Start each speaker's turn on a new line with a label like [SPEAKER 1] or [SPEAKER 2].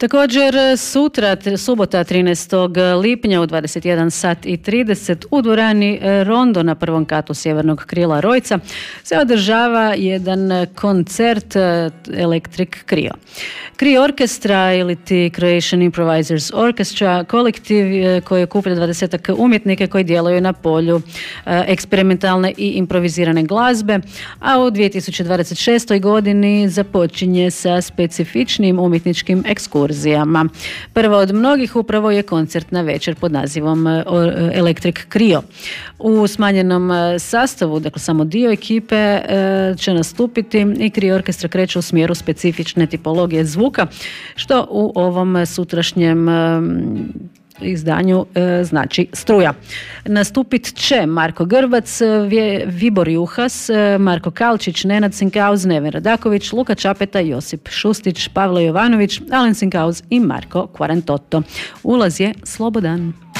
[SPEAKER 1] Također sutra, subota 13. lipnja u 21 sat i 30 u dvorani Rondo na prvom katu sjevernog krila Rojca se održava jedan koncert Electric Creo. Creo Orkestra ili ti Croatian Improvisers Orchestra, kolektiv koji okuplja 20 umjetnika koji djeluju na polju eksperimentalne i improvizirane glazbe, a u 2026. godini započinje sa specifičnim umjetničkim ekskurzijama. Prva od mnogih upravo je koncertna večer pod nazivom Electric Creo. U smanjenom sastavu, dakle samo dio ekipe će nastupiti i Creo Orkestra kreće u smjeru specifične tipologije zvuka, što u ovom sutrašnjem izdanju znači struja. Nastupit će Marko Grbac, Vibor Juhas, Marko Kalčić, Nenad Sinkauz, Neven Radaković, Luka Čapeta, Josip Šustić, Pavlo Jovanović, Alen Sinkauz i Marko Quarantotto. Ulaz je slobodan.